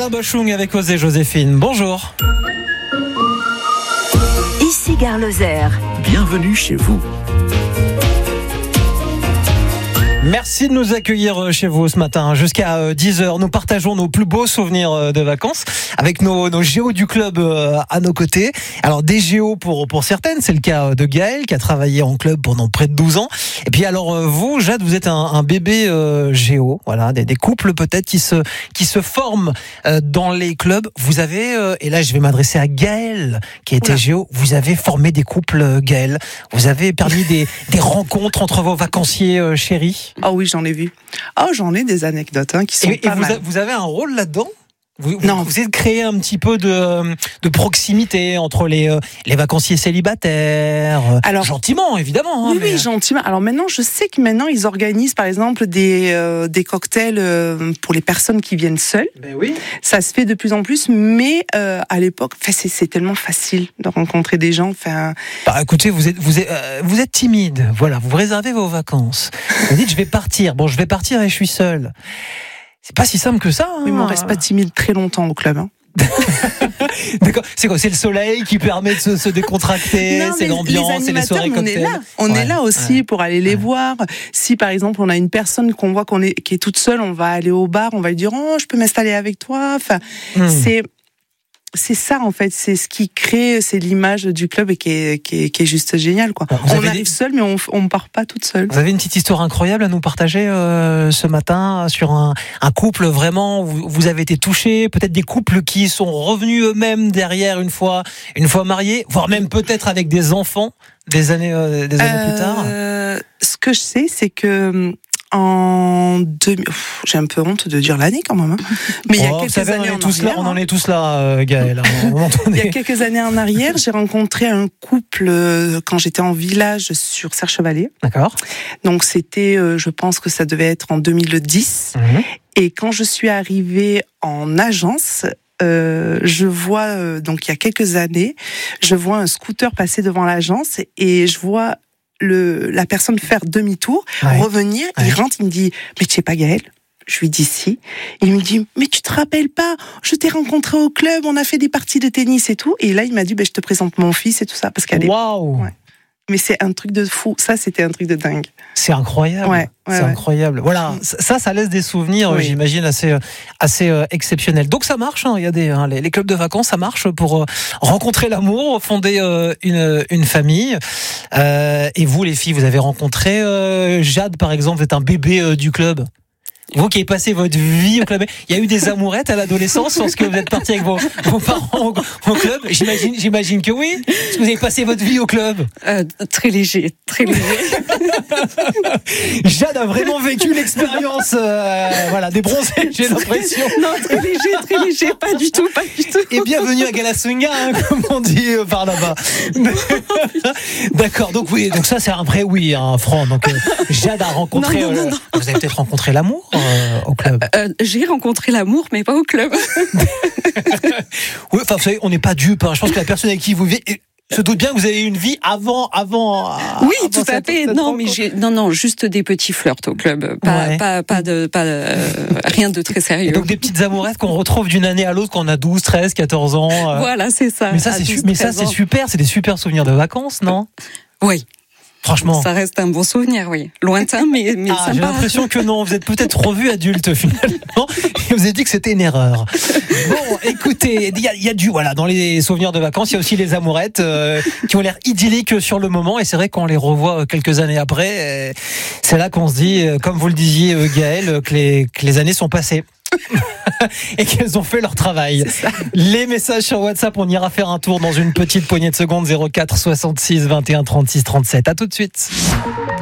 Alain Bachung avec Osée Joséphine. Bonjour. Ici Gare Lozère. Bienvenue chez vous. Merci de nous accueillir chez vous ce matin. Jusqu'à 10h, nous partageons nos plus beaux souvenirs de vacances avec nos géos du club à nos côtés. Alors des géos pour certaines, c'est le cas de Gaël qui a travaillé en club pendant près de 12 ans. Et puis alors vous, Jade, vous êtes un bébé géo. Voilà, des couples peut-être qui se forment dans les clubs. Vous avez, et là je vais m'adresser à Gaël qui était géo, vous avez formé des couples, Gaël. Vous avez permis des rencontres entre vos vacanciers chéris. Ah oui, j'en ai vu. J'en ai des anecdotes qui sont pas mal. Vous avez un rôle là-dedans ? Vous Non. essayez de créer un petit peu de proximité entre les vacanciers célibataires, Alors, gentiment évidemment. Oui, gentiment. Alors maintenant, je sais que maintenant ils organisent par exemple des cocktails pour les personnes qui viennent seules. Ben oui. Ça se fait de plus en plus, mais à l'époque, c'est tellement facile de rencontrer des gens. Bah, écoutez, vous êtes timide. Voilà, vous réservez vos vacances. Vous dites je vais partir. Bon, je vais partir et je suis seul. C'est pas si simple que ça. Oui, mais on reste pas timide très longtemps au club. D'accord. C'est quoi ? C'est le soleil qui permet de se décontracter. C'est l'ambiance, c'est les soirées cocktails. On est là aussi pour aller les voir. Si par exemple on a une personne qu'on voit qui est toute seule, on va aller au bar, on va lui dire je peux m'installer avec toi. C'est ça en fait, c'est ce qui crée, c'est l'image du club et qui est juste génial quoi. On arrive seul mais on part pas toute seule. Vous avez une petite histoire incroyable à nous partager ce matin sur un couple vraiment où vous avez été touché, peut-être des couples qui sont revenus eux-mêmes derrière une fois mariés, voire même peut-être avec des enfants des années plus tard. Ce que je sais c'est que j'ai un peu honte de dire l'année quand même. Mais il y a quelques années en arrière. On en est tous là, Gaël. Il y a quelques années en arrière, j'ai rencontré un couple quand j'étais en village sur Serre-Chevalier. D'accord. Donc c'était, je pense que ça devait être en 2010. Et quand je suis arrivée en agence, je vois, donc il y a quelques années, je vois un scooter passer devant l'agence et je vois la personne faire demi-tour, revenir, il rentre, il me dit « Mais tu es pas Gaël ?» Je lui dis « Si ». Il me dit « Mais tu te rappelles pas, je t'ai rencontré au club, on a fait des parties de tennis et tout. » Et là, il m'a dit « Je te présente mon fils et tout ça. » Parce qu'elle Waouh. Mais c'est un truc de fou. Ça, c'était un truc de dingue. C'est incroyable. C'est incroyable. Voilà, ça laisse des souvenirs, j'imagine, assez exceptionnels. Donc ça marche. Il y a les clubs de vacances, ça marche pour rencontrer l'amour, fonder une famille. Et vous, les filles, vous avez rencontré Jade, par exemple, vous êtes un bébé du club. Vous qui avez passé votre vie au club, il y a eu des amourettes à l'adolescence lorsque vous êtes parti avec vos parents au club. J'imagine que oui. Parce que vous avez passé votre vie au club. Très léger. Jade a vraiment vécu l'expérience, des bronzés, j'ai l'impression. Non, très léger, pas du tout. Et bienvenue à Galasunga, comme on dit par là-bas. D'accord, donc ça c'est un vrai oui, franc. Donc Jade a rencontré. Non. Vous avez peut-être rencontré l'amour au club. J'ai rencontré l'amour, mais pas au club. Oui, vous savez, on n'est pas dupe. Je pense que la personne avec qui vous vivez se doute bien que vous avez eu une vie avant. Oui, tout à fait. Non, juste des petits flirts au club. Rien de très sérieux. Et donc des petites amourettes qu'on retrouve d'une année à l'autre quand on a 12, 13, 14 ans. Voilà, c'est ça. Mais ça, c'est super. C'est des super souvenirs de vacances, non ? Oui. Franchement. Ça reste un bon souvenir, oui. Lointain, mais sympa. J'ai l'impression que non. Vous êtes peut-être revu adulte, finalement. Et vous avez dit que c'était une erreur. Bon, écoutez, il y a dans les souvenirs de vacances, il y a aussi les amourettes, qui ont l'air idylliques sur le moment. Et c'est vrai qu'on les revoit quelques années après. C'est là qu'on se dit, comme vous le disiez, Gaël, que les années sont passées. Et qu'elles ont fait leur travail. Les messages sur WhatsApp, on ira faire un tour dans une petite poignée de secondes. 04 66 21 36 37. À tout de suite.